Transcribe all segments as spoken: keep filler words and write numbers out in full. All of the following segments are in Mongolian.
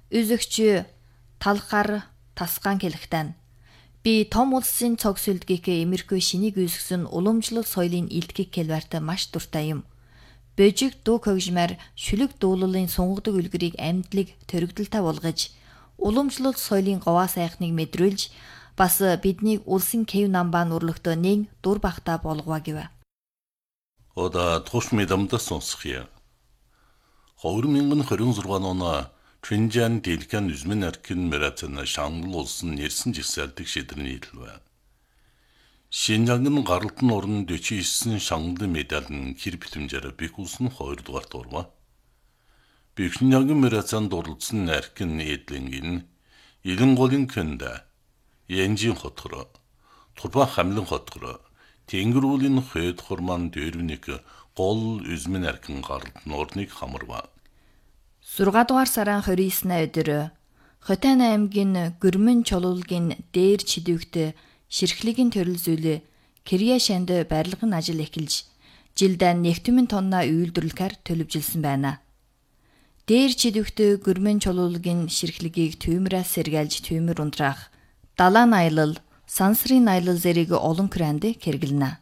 Үзэгч талхаар тасгаан хэлэхтэн. Би том улсын цог сүлдгийг эмэрхүү шинийг үүсгэсэн уламжлал соёлын илтгэх хэлбэрт маш дуртай юм. Божиг дуу хөгжмөр шүлэг дуулалын сунгагдаг үлгэрийг амьдлыг төрөгдөлтэй болгож, уламжлал соёлын говаа сайхныг мэдрүүлж, бас биднийг улсын кэв намбаан урлогтой нэг дур бахта болгоо гэв. Ода туш медамда сонсхия. хоёр мянган хорин зургаан оноо Чинжан дэлгэн үзмэн аркин мэрэцэн шангал улсын нэрсэн жигсаалдаг шидрний хэлвэ. Шинжангийн гаралтын орн дөчийсэн шангалын медалын хэр битэмжээр бих улсын хоёр дугаар дурва. Бихнянгийн мэрэцэн дурлцсан аркин эдлэнгийн илэн голын кэнда янжин хотгор турба хамлын хотгор тэнгэрүүлийн хойд хурман дөрвник гол үзмэн аркин гаралтын орныг хамарва. сурга дугаар сарын двадцать девятны өдөр Хотайн аймгийн Гүрмэн чулуулгийн дээр чидвэгт ширхлэгийн төрөл зүйлээ Кирия шанд барилгын ажил эхэлж жилдээ нэгдмэн тонна үйлдвэрлэхээр төлөвжилсэн байна. Дээр чидвэгт Гүрмэн чулуулгийн ширхлэгийг түймрээс сэргээлж түймэр унтраах, далайн аялал, сансрын аялал зэрэг олон кранд хэрэглэнэ.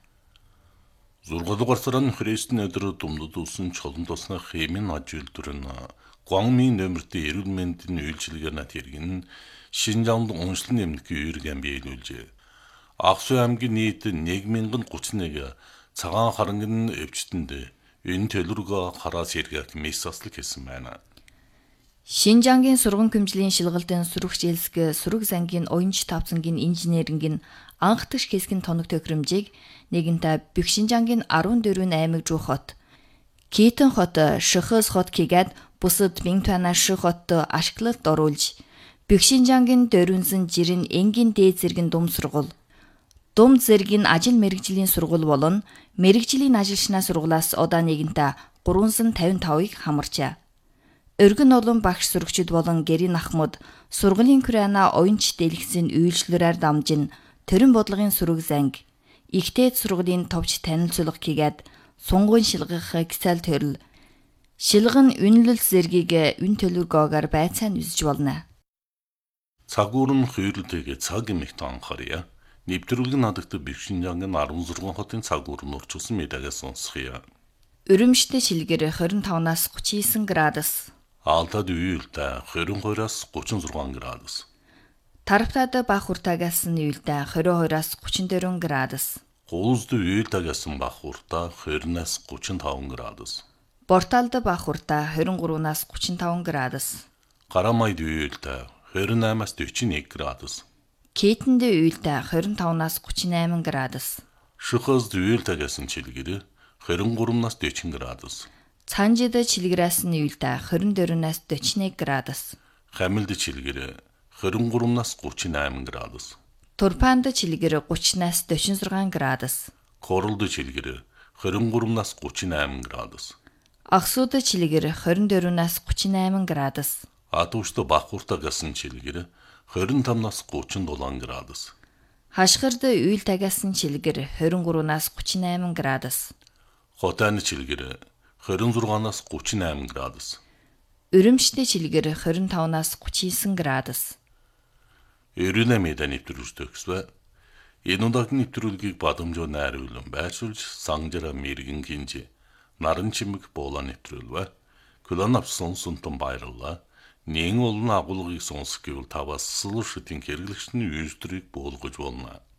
зурга дугаар сарын двадцать девятны өдөр думдод улсын чулуун тосны хэмээн аж үйлдвэрэн Гуангмийн нөмөртөө эрүүл мэндийн үйлчилгээ над хэрэгэн Шинжаанд уншлан нэмнэхий үергэн биелүүлжээ. Аксу аймгийн нийт нэг мянган гучин нэг цагаан харангийн өвчтөнд энэ төлөвлөгөө хараас эргэх мессаслыг хийсэн байна. Шинжаангийн сурган хөмжлийн шилгалтын сурагч Элсг сураг зангийн оюунч тавцангийн инженерингийн анх дэх хэсгийн тоног төхөөрөмжийг нэгэнтээ Бэх Шинжаангийн арван дөрвөн аймаг жуу хот, Китэн хот, Шөхөс хот хийгээд бусад Бинтуана ших хот ашиглалт оруулж, Бэх Шинжаангийн дөрвөнсөн жирийн энгийн дээд зэргийн дум сургууль, дум зэргийн ажил мэргэжлийн сургууль болон мэргэжлийн ажилчнаа сургуулиас удаа нэгэнтээ гуравсан тавин тавыг хамарчаа. Өргөн олон багш сурагчид болон гэрийн ахмад сургуулийн Курана оюунч дэлгэцийн үйлчлэлээр дамжин төрийн бодлогын сураг занг, ихтэйд сургуулийн товч танилцуулга хийгээд сунгуун шилгах гисэл төрөл, шилгэн үнэлэл зэргийг үн төлөвлөгөөгөөр байцаан үзэж болно. Цагуурн хүйрлдэг цаг эмэгт анхаарья. Нэвтрүүлэг надагт Бэх Шинжаангийн дөрвөн хотын цагуурн урчилсан медагаас сонсхия. Өрөмштэй шилгэр двадцать пяти-аас тридцать девять градус. Алтад үеэлдэ двадцать two-аас тридцать six градус. Тарптад бах хуртаагаас нь үеэлдэ двадцать two-аас тридцать four градус. Гуузд үеэлдэгээс бах хуртаа двадцать-аас тридцать five градус. Борталд бах хуртаа двадцать three-аас тридцать five градус. Гарамайд үеэлдэ двадцать eight-аас forty-one градус. Кейтэнд үеэлдэ двадцать five-аас тридцать eight градус. Шөхөс үеэлдэгээс чилгэр двадцать three-аас forty градус. Цанжид чилгэрээс нь үеэлдэ двадцать four-аас forty-one градус. Хамилд чилгэр двадцать three-аас thirty eight градус. Турпанд чилгэр thirty-аас forty-six градус. Королд чилгэр двадцать three-аас thirty eight градус. Агсууд чилгэр двадцать four-аас thirty eight градус. Атуушд бах хуртаагаас чилгэр двадцать five-аас thirty-seven градус. Хашгирд үеэлдэгээс чилгэр двадцать three-аас thirty eight градус. Хотайн чилгэр двадцать six-аас thirty eight градус. Өрөмштэй чилгэр двадцать five-аас thirty-nine градус. Эрүүл мэндийн нэвтрүүлэгч төгсвэ. Энэ удаагийн нэвтрүүлгийг бадамжуу найруулан байршуулж сангжара мэрэгэн хинж наран чимэг буулаа нэвтрүүлвэ. Күлэн авсан сунтан баярлаа. Нэн олон агуулгыг сонсох гэвэл таваас сэлшитийн хэрэглэгчний үйлдвэрийг буулгаж болно.